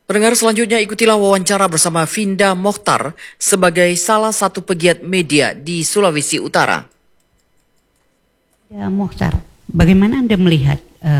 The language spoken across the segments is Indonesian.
Pendengar selanjutnya ikutilah wawancara bersama Vinda Mokhtar sebagai salah satu pegiat media di Sulawesi Utara. Ya, Mokhtar, bagaimana Anda melihat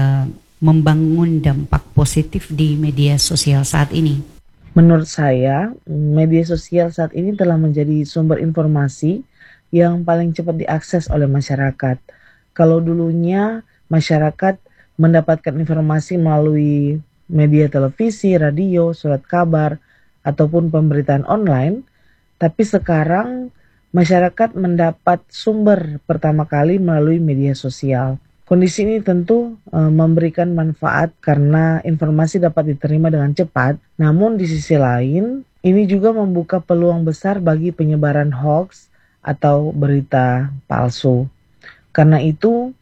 membangun dampak positif di media sosial saat ini? Menurut saya, media sosial saat ini telah menjadi sumber informasi yang paling cepat diakses oleh masyarakat. Kalau dulunya masyarakat mendapatkan informasi melalui media televisi, radio, surat kabar, ataupun pemberitaan online, tapi sekarang masyarakat mendapat sumber pertama kali melalui media sosial. Kondisi ini tentu memberikan manfaat karena informasi dapat diterima dengan cepat. Namun di sisi lain, ini juga membuka peluang besar bagi penyebaran hoax atau berita palsu. Karena itu,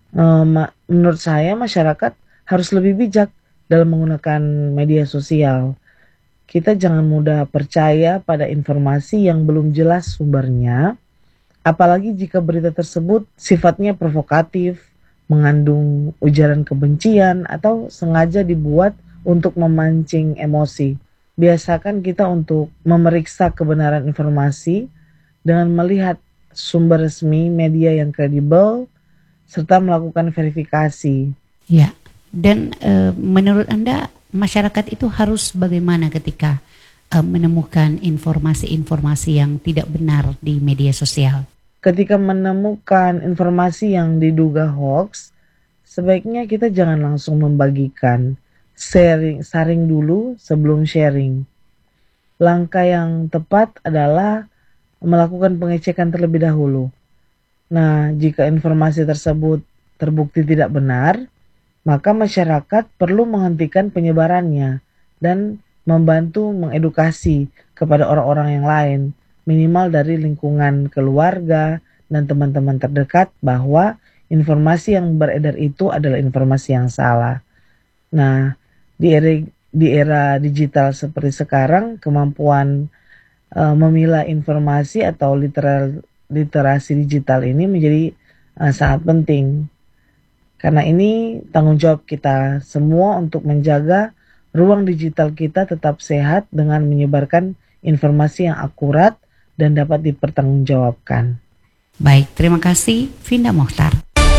menurut saya masyarakat harus lebih bijak dalam menggunakan media sosial. Kita jangan mudah percaya pada informasi yang belum jelas sumbernya, apalagi jika berita tersebut sifatnya provokatif, mengandung ujaran kebencian, atau sengaja dibuat untuk memancing emosi. Biasakan kita untuk memeriksa kebenaran informasi dengan melihat sumber resmi media yang kredibel, serta melakukan verifikasi. Ya, dan menurut Anda masyarakat itu harus bagaimana ketika menemukan informasi-informasi yang tidak benar di media sosial? Ketika menemukan informasi yang diduga hoax, sebaiknya kita jangan langsung membagikan. Saring dulu sebelum sharing. Langkah yang tepat adalah melakukan pengecekan terlebih dahulu. Nah, jika informasi tersebut terbukti tidak benar, maka masyarakat perlu menghentikan penyebarannya dan membantu mengedukasi kepada orang-orang yang lain, minimal dari lingkungan keluarga dan teman-teman terdekat bahwa informasi yang beredar itu adalah informasi yang salah. Nah, di era digital seperti sekarang, kemampuan memilah informasi atau literasi digital ini menjadi sangat penting. Karena ini tanggung jawab kita semua untuk menjaga ruang digital kita tetap sehat dengan menyebarkan informasi yang akurat dan dapat dipertanggungjawabkan. Baik, terima kasih Vinda Mokhtar.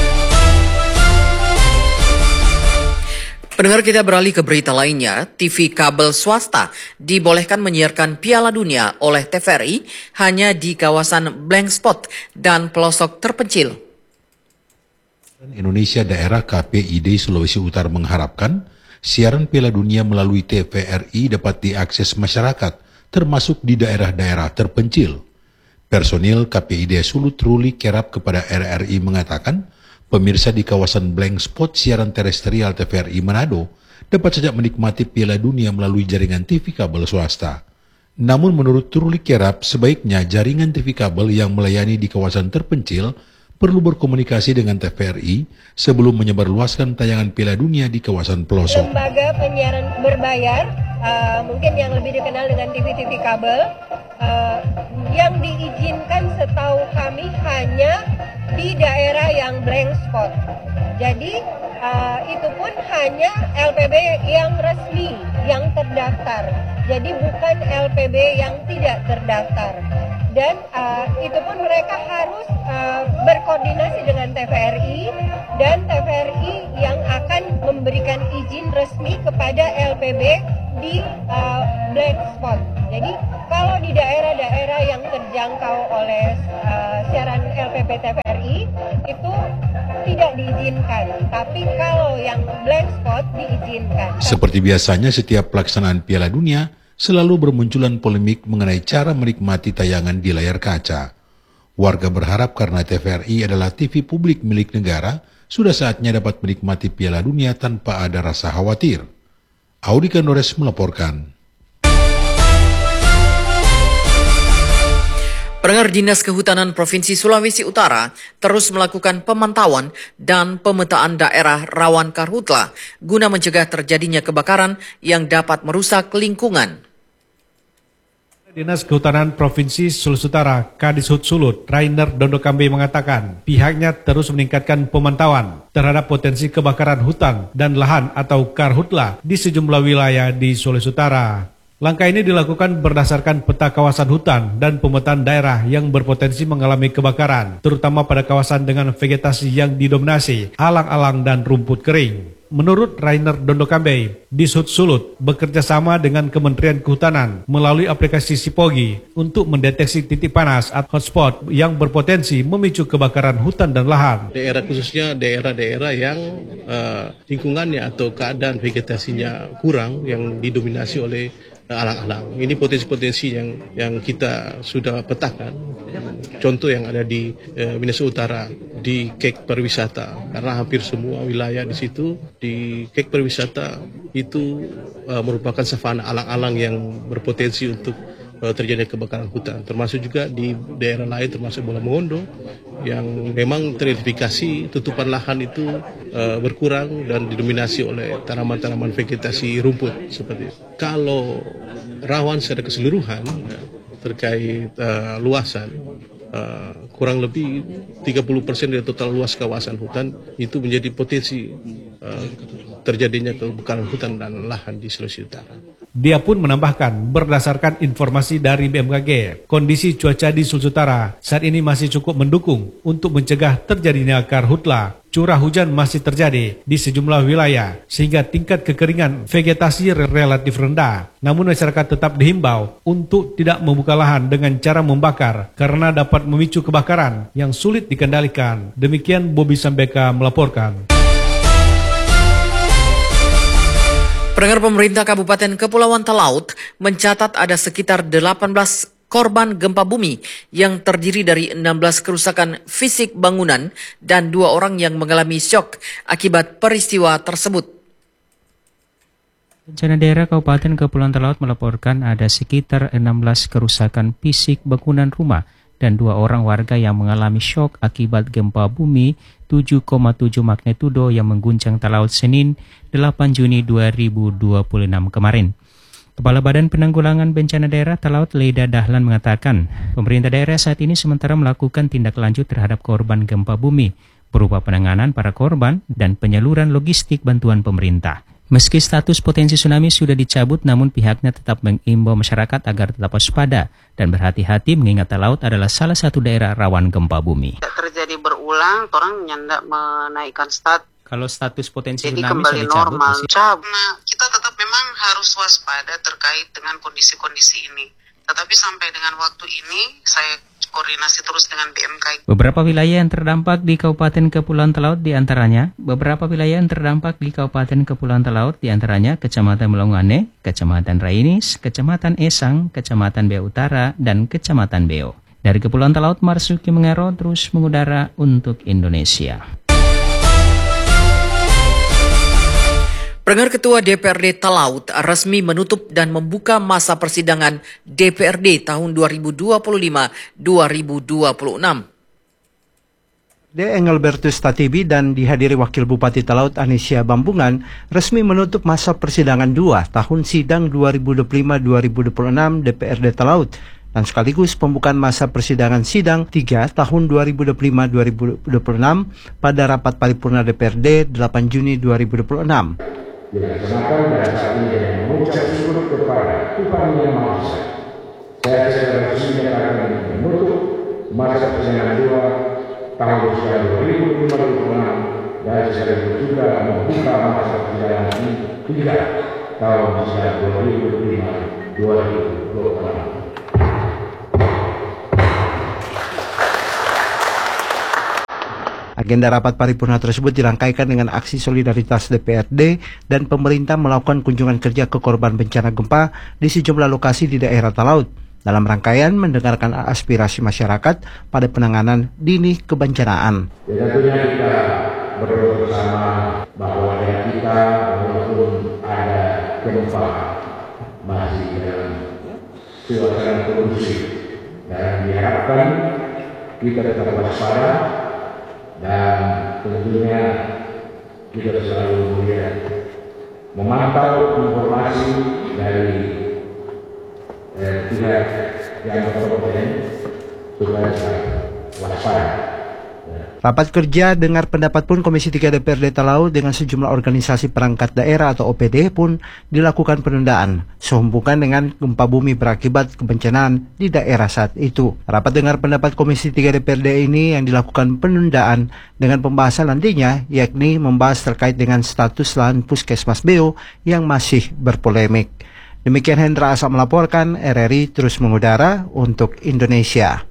Pendengar, kita beralih ke berita lainnya. TV kabel swasta dibolehkan menyiarkan Piala Dunia oleh TVRI hanya di kawasan blank spot dan pelosok terpencil. Indonesia Daerah KPID Sulawesi Utara mengharapkan siaran Piala Dunia melalui TVRI dapat diakses masyarakat, termasuk di daerah-daerah terpencil. Personil KPID Sulut Ruli Kerap kepada RRI mengatakan, pemirsa di kawasan blank spot siaran terestrial TVRI Manado dapat saja menikmati Piala Dunia melalui jaringan TV kabel swasta. Namun menurut Ruli Kerap, sebaiknya jaringan TV kabel yang melayani di kawasan terpencil perlu berkomunikasi dengan TVRI sebelum menyebarluaskan tayangan Piala Dunia di kawasan pelosok. Lembaga penyiaran berbayar, mungkin yang lebih dikenal dengan TV-TV kabel, yang diizinkan setahu kami hanya di daerah yang blank spot. Jadi itu pun hanya LPB yang resmi, yang terdaftar. Jadi bukan LPB yang tidak terdaftar. Dan itu pun mereka harus berkoordinasi dengan TVRI, dan TVRI yang akan memberikan izin resmi kepada LPB di blank spot. Jadi kalau di daerah-daerah yang terjangkau oleh siaran LPB TVRI itu tidak diizinkan, tapi kalau yang blank spot diizinkan. Seperti biasanya setiap pelaksanaan Piala Dunia selalu bermunculan polemik mengenai cara menikmati tayangan di layar kaca. Warga berharap karena TVRI adalah TV publik milik negara, sudah saatnya dapat menikmati Piala Dunia tanpa ada rasa khawatir. Audi Kandores melaporkan. Pendengar, Dinas Kehutanan Provinsi Sulawesi Utara terus melakukan pemantauan dan pemetaan daerah rawan karhutla guna mencegah terjadinya kebakaran yang dapat merusak lingkungan. Dinas Kehutanan Provinsi Sulawesi Utara, Kadishub Sulut, Rainer Dondokambe mengatakan pihaknya terus meningkatkan pemantauan terhadap potensi kebakaran hutan dan lahan atau karhutla di sejumlah wilayah di Sulawesi Utara. Langkah ini dilakukan berdasarkan peta kawasan hutan dan pemetaan daerah yang berpotensi mengalami kebakaran, terutama pada kawasan dengan vegetasi yang didominasi alang-alang dan rumput kering. Menurut Rainer Dondokambe, Dishub Sulut bekerja sama dengan Kementerian Kehutanan melalui aplikasi Sipogi untuk mendeteksi titik panas atau hotspot yang berpotensi memicu kebakaran hutan dan lahan. Daerah khususnya daerah-daerah yang lingkungannya atau keadaan vegetasinya kurang, yang didominasi oleh alang-alang. Ini potensi-potensi yang kita sudah petakan. Contoh yang ada di Minahasa Utara, di Kek Pariwisata, karena hampir semua wilayah di situ di Kek Pariwisata itu merupakan savana alang-alang yang berpotensi untuk terjadi kebakaran hutan. Termasuk juga di daerah lain, termasuk Bola Mongondo, yang memang teridentifikasi tutupan lahan itu berkurang dan didominasi oleh tanaman-tanaman vegetasi rumput seperti itu. Kalau rawan secara keseluruhan terkait luasan, kurang lebih 30% dari total luas kawasan hutan itu menjadi potensi terjadinya kebakaran hutan dan lahan di Sulawesi Utara. Dia pun menambahkan, berdasarkan informasi dari BMKG, kondisi cuaca di Sulawesi Utara saat ini masih cukup mendukung untuk mencegah terjadinya karhutla. Curah hujan masih terjadi di sejumlah wilayah, sehingga tingkat kekeringan vegetasi relatif rendah. Namun masyarakat tetap dihimbau untuk tidak membuka lahan dengan cara membakar, karena dapat memicu kebakaran yang sulit dikendalikan. Demikian Bobby Sambeka melaporkan. Pendengar, pemerintah Kabupaten Kepulauan Talaut mencatat ada sekitar 18 korban gempa bumi yang terdiri dari 16 kerusakan fisik bangunan dan 2 orang yang mengalami syok akibat peristiwa tersebut. Bencana Daerah Kabupaten Kepulauan Talaut melaporkan ada sekitar 16 kerusakan fisik bangunan rumah dan 2 orang warga yang mengalami syok akibat gempa bumi 7,7 magnitudo yang mengguncang Talaut Senin 8 Juni 2026 kemarin. Kepala Badan Penanggulangan Bencana Daerah Talaut Leda Dahlan mengatakan, pemerintah daerah saat ini sementara melakukan tindak lanjut terhadap korban gempa bumi, berupa penanganan para korban dan penyaluran logistik bantuan pemerintah. Meski status potensi tsunami sudah dicabut, namun pihaknya tetap mengimbau masyarakat agar tetap waspada dan berhati-hati mengingat Talaut adalah salah satu daerah rawan gempa bumi. Terjadi berulang, orang nyandak menaikkan Kalau status potensi jadi tsunami kembali sudah dicabut, normal. Nah, kita tetap memang harus waspada terkait dengan kondisi-kondisi ini. Tetapi sampai dengan waktu ini, saya koordinasi terus dengan BMKG. Beberapa wilayah yang terdampak di Kabupaten Kepulauan Talaut diantaranya Kecamatan Melongane, Kecamatan Rainis, Kecamatan Esang, Kecamatan Beo Utara, dan Kecamatan Beo. Dari Kepulauan Talaut, Marsuki Mengero terus mengudara untuk Indonesia. Pendengar, Ketua DPRD Talaut resmi menutup dan membuka masa persidangan DPRD tahun 2025-2026. Engelbertus Tatibi dan dihadiri Wakil Bupati Talaut Anisya Bambungan resmi menutup masa persidangan 2 tahun sidang 2025-2026 DPRD Talaut dan sekaligus pembukaan masa persidangan sidang 3 tahun 2025-2026 pada rapat paripurna DPRD 8 Juni 2026. Dilaksanakan pada saat ini dengan mengucap syukur kepada Tuhan Yang Maha Esa. Saya secara resmi menyatakan menutup masa persidangan 2 tahun 2025-2026 dan sekaligus juga membuka masa persidangan 3 tahun 2025-2026. Agenda rapat paripurna tersebut dirangkaikan dengan aksi solidaritas DPRD dan pemerintah melakukan kunjungan kerja ke korban bencana gempa di sejumlah lokasi di daerah Talaut dalam rangkaian mendengarkan aspirasi masyarakat pada penanganan dini kebencanaan. Ya, tentunya kita berdoa bersama bahwa daerah kita walaupun ada gempa masih dalam suasana kondusif dan diharapkan kita tetap waspada. Dan tentunya kita selalu melihat, memantau informasi dari pihak yang berkompetensi supaya waspada. Rapat kerja dengar pendapat pun Komisi 3 DPRD Talaut dengan sejumlah organisasi perangkat daerah atau OPD pun dilakukan penundaan sehubungan dengan gempa bumi berakibat kebencanaan di daerah saat itu. Rapat dengar pendapat Komisi 3 DPRD ini yang dilakukan penundaan dengan pembahasan nantinya yakni membahas terkait dengan status lahan Puskesmas Beo yang masih berpolemik. Demikian Hendra Asap melaporkan, RRI terus mengudara untuk Indonesia.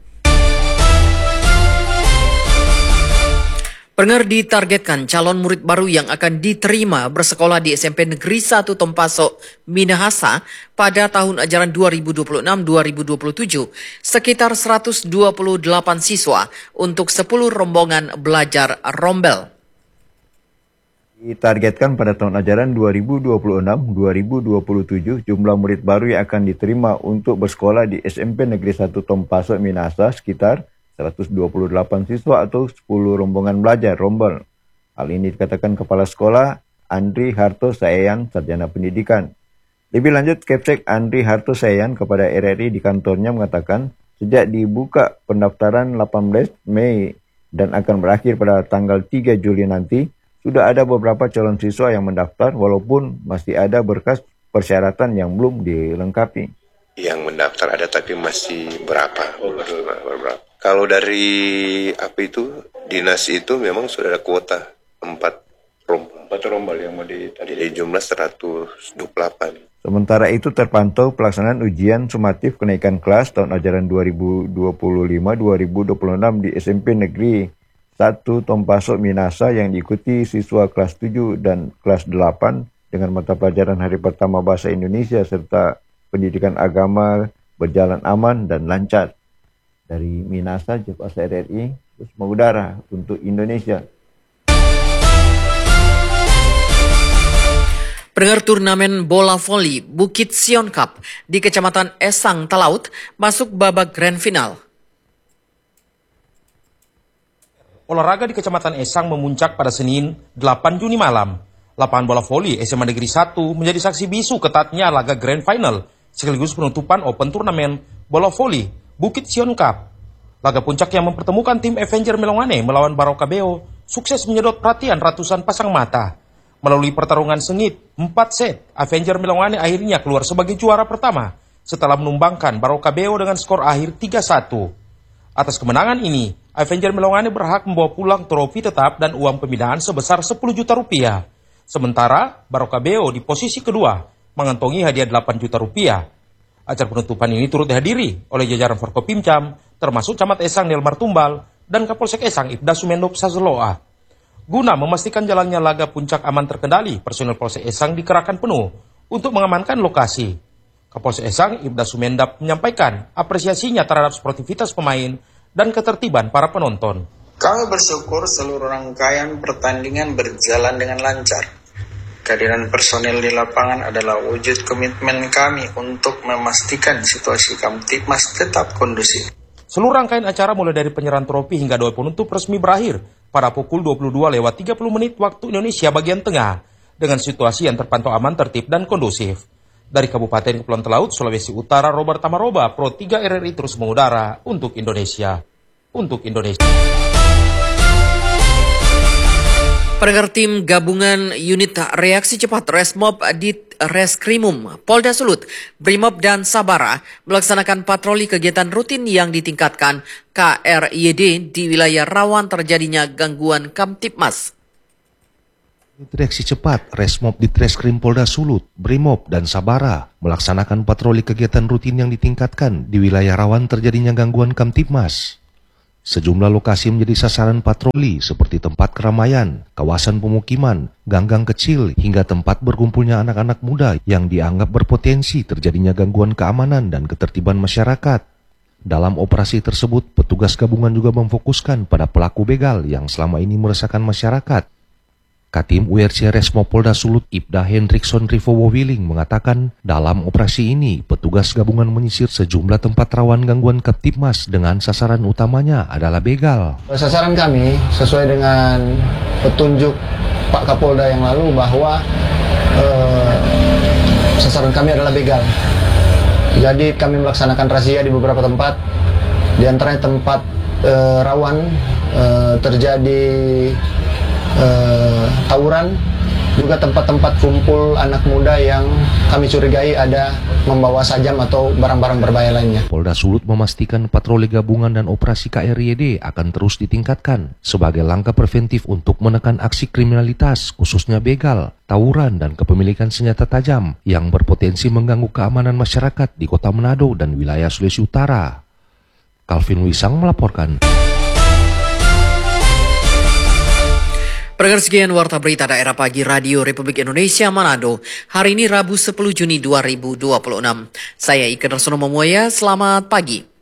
Pendengar, ditargetkan calon murid baru yang akan diterima bersekolah di SMP Negeri 1 Tompasok, Minahasa pada tahun ajaran 2026-2027 sekitar 128 siswa untuk 10 rombongan belajar rombel. Ditargetkan pada tahun ajaran 2026-2027 jumlah murid baru yang akan diterima untuk bersekolah di SMP Negeri 1 Tompasok, Minahasa sekitar 128 siswa atau 10 rombongan belajar rombel. Hal ini dikatakan Kepala Sekolah Andri Harto Sayan, Sarjana Pendidikan. Lebih lanjut, Kepsek Andri Harto Sayan kepada RRI di kantornya mengatakan sejak dibuka pendaftaran 18 Mei dan akan berakhir pada tanggal 3 Juli nanti, sudah ada beberapa calon siswa yang mendaftar walaupun masih ada berkas persyaratan yang belum dilengkapi. Yang mendaftar ada tapi masih berapa? Berapa? Kalau dari dinas itu memang sudah ada kuota 4 rombel yang mau di jumlah 128. Sementara itu terpantau pelaksanaan ujian sumatif kenaikan kelas tahun ajaran 2025-2026 di SMP Negeri 1 Tompasok Minahasa yang diikuti siswa kelas 7 dan kelas 8 dengan mata pelajaran hari pertama Bahasa Indonesia serta pendidikan agama berjalan aman dan lancar. Dari Minahasa, Jepas RRI, terus mengudara untuk Indonesia. Pendengar, turnamen bola voli Bukit Sion Cup di Kecamatan Esang, Talaut masuk babak grand final. Olahraga di Kecamatan Esang memuncak pada Senin 8 Juni malam. Lapangan bola voli SMA Negeri 1 menjadi saksi bisu ketatnya laga grand final sekaligus penutupan open turnamen bola voli Bukit Sion Cup. Laga puncak yang mempertemukan tim Avenger Melongane melawan Baroka Beo sukses menyedot perhatian ratusan pasang mata. Melalui pertarungan sengit 4 set, Avenger Melongane akhirnya keluar sebagai juara pertama setelah menumbangkan Baroka Beo dengan skor akhir 3-1. Atas kemenangan ini, Avenger Melongane berhak membawa pulang trofi tetap dan uang pembinaan sebesar 10 juta rupiah. Sementara Baroka Beo di posisi kedua mengantongi hadiah 8 juta rupiah. Acara penutupan ini turut dihadiri oleh jajaran Forkopimcam, termasuk Camat Esang Nelmar Tumbal dan Kapolsek Esang Ibda Sumendop Saseloa. Guna memastikan jalannya laga puncak aman terkendali, personel Polsek Esang dikerahkan penuh untuk mengamankan lokasi. Kapolsek Esang Ibda Sumendap menyampaikan apresiasinya terhadap sportivitas pemain dan ketertiban para penonton. Kami bersyukur seluruh rangkaian pertandingan berjalan dengan lancar. Kehadiran personel di lapangan adalah wujud komitmen kami untuk memastikan situasi Kamtibmas tetap kondusif. Seluruh rangkaian acara mulai dari penyerahan trofi hingga doa penutup resmi berakhir pada pukul 22:30 waktu Indonesia bagian tengah dengan situasi yang terpantau aman, tertib, dan kondusif. Dari Kabupaten Kepulauan Talaut, Sulawesi Utara, Robert Tamaroba, Pro 3 RRI terus mengudara untuk Indonesia. Untuk Indonesia. Pendengar, tim gabungan unit reaksi cepat Resmob di Reskrimum Polda Sulut, Brimob dan Sabara melaksanakan patroli kegiatan rutin yang ditingkatkan KRYD di wilayah rawan terjadinya gangguan Kamtibmas. Reaksi cepat Resmob di Reskrim Polda Sulut, Brimob dan Sabara melaksanakan patroli kegiatan rutin yang ditingkatkan di wilayah rawan terjadinya gangguan Kamtibmas. Sejumlah lokasi menjadi sasaran patroli seperti tempat keramaian, kawasan pemukiman, gang-gang kecil, hingga tempat berkumpulnya anak-anak muda yang dianggap berpotensi terjadinya gangguan keamanan dan ketertiban masyarakat. Dalam operasi tersebut, petugas gabungan juga memfokuskan pada pelaku begal yang selama ini meresahkan masyarakat. Katim URC Resmob Polda Sulut Ibda Hendrikson Rivowo Wiling mengatakan dalam operasi ini petugas gabungan menyisir sejumlah tempat rawan gangguan Kamtibmas dengan sasaran utamanya adalah begal. Sasaran kami sesuai dengan petunjuk Pak Kapolda yang lalu bahwa sasaran kami adalah begal. Jadi kami melaksanakan razia di beberapa tempat, di antaranya tempat rawan terjadi tawuran, juga tempat-tempat kumpul anak muda yang kami curigai ada membawa sajam atau barang-barang berbahaya lainnya. Polda Sulut memastikan patroli gabungan dan operasi KRYD akan terus ditingkatkan sebagai langkah preventif untuk menekan aksi kriminalitas, khususnya begal, tawuran, dan kepemilikan senjata tajam yang berpotensi mengganggu keamanan masyarakat di Kota Manado dan wilayah Sulawesi Utara. Calvin Wisang melaporkan. Pendengar sekian Warta Berita Daerah Pagi Radio Republik Indonesia Manado, hari ini Rabu 10 Juni 2026. Saya Iker Rasono Momoya, selamat pagi.